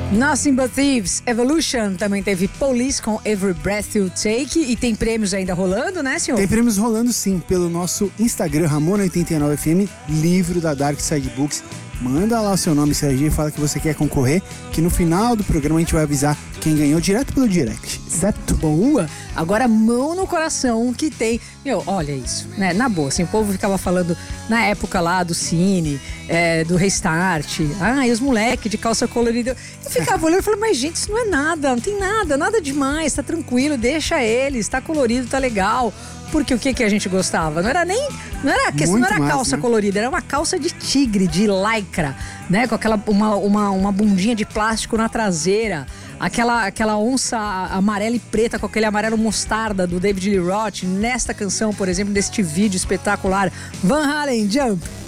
Nothing But Thieves, Evolution, também teve Police com Every Breath You Take. E tem prêmios ainda rolando, né, senhor? Tem prêmios rolando sim, pelo nosso Instagram, Ramona89FM, livro da Dark Side Books. Manda lá o seu nome, Serginho, e fala que você quer concorrer, que no final do programa a gente vai avisar quem ganhou direto pelo direct, certo? Boa! Agora, mão no coração que tem... Meu, olha isso, né? Na boa, assim, o povo ficava falando na época lá do Cine, do Restart, e os moleques de calça colorida. Eu ficava olhando e falava, mas gente, isso não é nada, não tem nada demais, tá tranquilo, deixa eles, tá colorido, tá legal. Porque o que a gente gostava? Não era a questão, não era calça colorida, era uma calça de tigre, de lycra, né? Com aquela uma bundinha de plástico na traseira, aquela onça amarela e preta com aquele amarelo mostarda do David Lee Roth, nesta canção, por exemplo, deste vídeo espetacular, Van Halen, Jump.